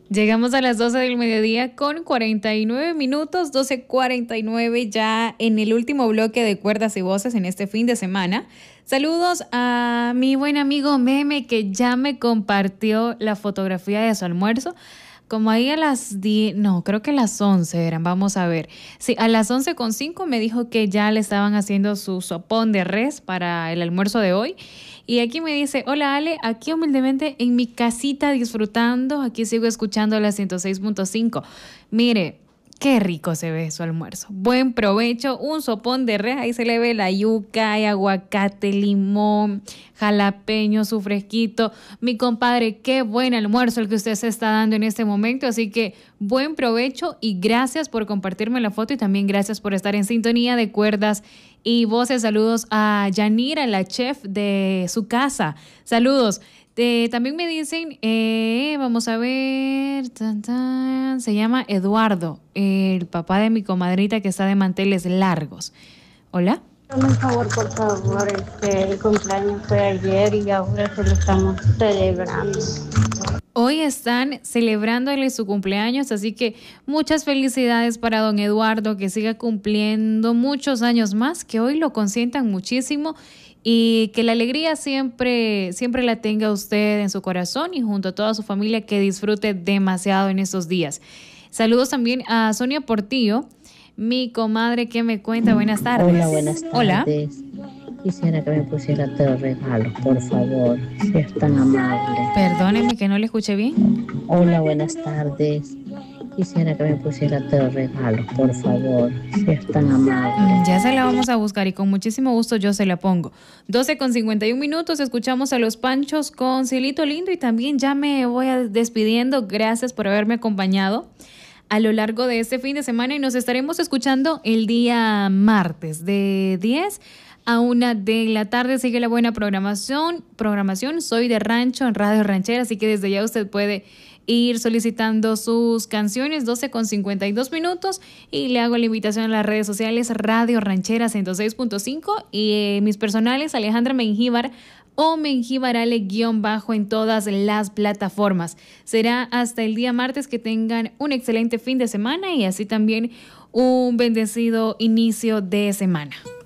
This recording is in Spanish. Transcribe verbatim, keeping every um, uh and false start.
Llegamos a las doce del mediodía con cuarenta y nueve minutos, doce cuarenta y nueve ya en el último bloque de Cuerdas y Voces en este fin de semana. Saludos a mi buen amigo Meme que ya me compartió la fotografía de su almuerzo. Como ahí a las diez, no, creo que a las once eran, vamos a ver. Sí, a las once con cinco me dijo que ya le estaban haciendo su sopón de res para el almuerzo de hoy. Y aquí me dice, hola Ale, aquí humildemente en mi casita disfrutando, aquí sigo escuchando la ciento seis punto cinco. Mire, qué rico se ve su almuerzo. Buen provecho, un sopón de res, ahí se le ve la yuca, hay aguacate, limón, jalapeño, su fresquito. Mi compadre, qué buen almuerzo el que usted se está dando en este momento, así que buen provecho y gracias por compartirme la foto y también gracias por estar en sintonía de Cuerdas y Voces. Saludos a Yanira, la chef de su casa. Saludos. Eh, también me dicen, eh, vamos a ver, tan, tan, se llama Eduardo, el papá de mi comadrita que está de manteles largos. Hola. Por favor, por favor, este, el cumpleaños fue ayer y ahora se lo estamos celebrando. Hoy están celebrándole su cumpleaños, así que muchas felicidades para don Eduardo, que siga cumpliendo muchos años más, que hoy lo consientan muchísimo y que la alegría siempre, siempre la tenga usted en su corazón y junto a toda su familia, que disfrute demasiado en estos días. Saludos también a Sonia Portillo, mi comadre que me cuenta. Buenas tardes. Hola, buenas tardes. Hola. Quisiera que me pusiera tres regalos, por favor, si es tan amable. Perdóneme que no le escuché bien. Hola, buenas tardes. Quisiera que me pusiera tres regalos, por favor, si es tan amable. Ya se la vamos a buscar y con muchísimo gusto yo se la pongo. doce con cincuenta y un minutos, escuchamos a Los Panchos con Cielito Lindo y también ya me voy despidiendo. Gracias por haberme acompañado a lo largo de este fin de semana y nos estaremos escuchando el día martes de diez a una de la tarde. Sigue la buena programación. Programación Soy de Rancho en Radio Ranchera, así que desde ya usted puede ir solicitando sus canciones. Doce con cincuenta y dos minutos y le hago la invitación a las redes sociales Radio Ranchera ciento seis punto cinco y eh, mis personales Alejandra Mengíbar o Mengíbarale guión bajo en todas las plataformas. Será hasta el día martes. Que tengan un excelente fin de semana y así también un bendecido inicio de semana.